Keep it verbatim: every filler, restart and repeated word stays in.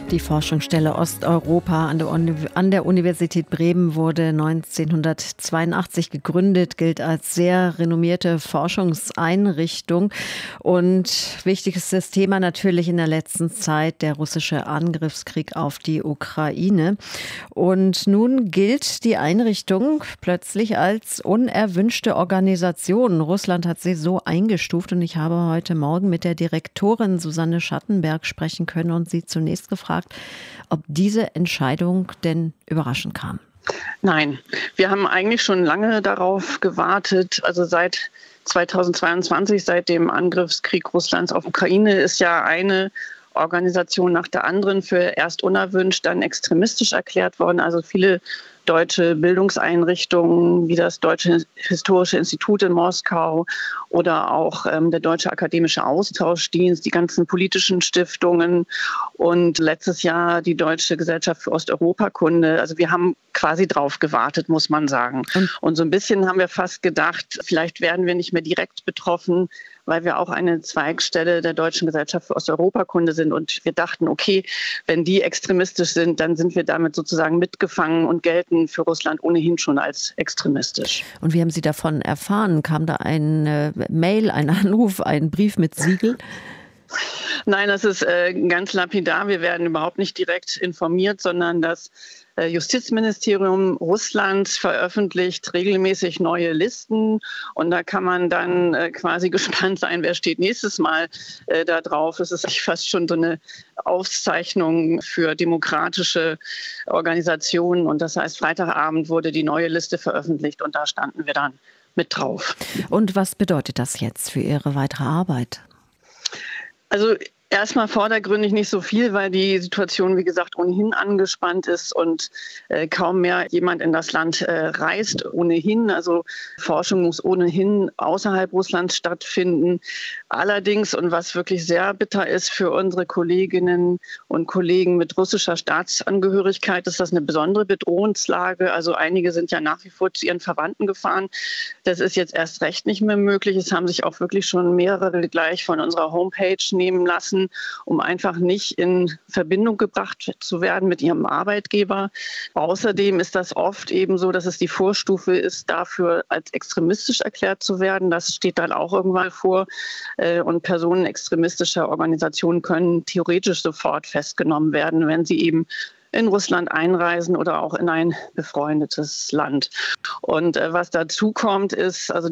Die Forschungsstelle Osteuropa an der, Uni- an der Universität Bremen wurde neunzehnhundertzweiundachtzig gegründet, gilt als sehr renommierte Forschungseinrichtung. Und wichtigstes Thema natürlich in der letzten Zeit der russische Angriffskrieg auf die Ukraine. Und nun gilt die Einrichtung plötzlich als unerwünschte Organisation. Russland hat sie so eingestuft und ich habe heute Morgen mit der Direktorin Susanne Schattenberg sprechen können und sie zunächst gefragt, ob diese Entscheidung denn überraschend kam. Nein, wir haben eigentlich schon lange darauf gewartet. Also seit zweitausendzweiundzwanzig, seit dem Angriffskrieg Russlands auf Ukraine, ist ja eine Organisation nach der anderen für erst unerwünscht, dann extremistisch erklärt worden. Also viele deutsche Bildungseinrichtungen wie das Deutsche Historische Institut in Moskau oder auch ähm, der Deutsche Akademische Austauschdienst, die ganzen politischen Stiftungen und letztes Jahr die Deutsche Gesellschaft für Osteuropakunde. Also wir haben quasi drauf gewartet, muss man sagen. Und, und so ein bisschen haben wir fast gedacht, vielleicht werden wir nicht mehr direkt betroffen, weil wir auch eine Zweigstelle der Deutschen Gesellschaft für Osteuropakunde sind. Und wir dachten, okay, wenn die extremistisch sind, dann sind wir damit sozusagen mitgefangen und gelten für Russland ohnehin schon als extremistisch. Und wie haben Sie davon erfahren? Kam da eine Mail, ein Anruf, ein Brief mit Siegel? Nein, das ist äh, ganz lapidar. Wir werden überhaupt nicht direkt informiert, sondern das äh, Justizministerium Russlands veröffentlicht regelmäßig neue Listen. Und da kann man dann äh, quasi gespannt sein, wer steht nächstes Mal äh, da drauf. Es ist fast schon so eine Auszeichnung für demokratische Organisationen. Und das heißt, Freitagabend wurde die neue Liste veröffentlicht und da standen wir dann mit drauf. Und was bedeutet das jetzt für Ihre weitere Arbeit? Also erstmal vordergründig nicht so viel, weil die Situation, wie gesagt, ohnehin angespannt ist und äh, kaum mehr jemand in das Land äh, reist. Ohnehin, also Forschung muss ohnehin außerhalb Russlands stattfinden. Allerdings, und was wirklich sehr bitter ist für unsere Kolleginnen und Kollegen mit russischer Staatsangehörigkeit, ist das eine besondere Bedrohungslage. Also einige sind ja nach wie vor zu ihren Verwandten gefahren. Das ist jetzt erst recht nicht mehr möglich. Es haben sich auch wirklich schon mehrere gleich von unserer Homepage nehmen lassen, um einfach nicht in Verbindung gebracht zu werden mit ihrem Arbeitgeber. Außerdem ist das oft eben so, dass es die Vorstufe ist, dafür als extremistisch erklärt zu werden. Das steht dann auch irgendwann vor. Und Personen extremistischer Organisationen können theoretisch sofort festgenommen werden, wenn sie eben in Russland einreisen oder auch in ein befreundetes Land. Und äh, was dazu kommt, ist, also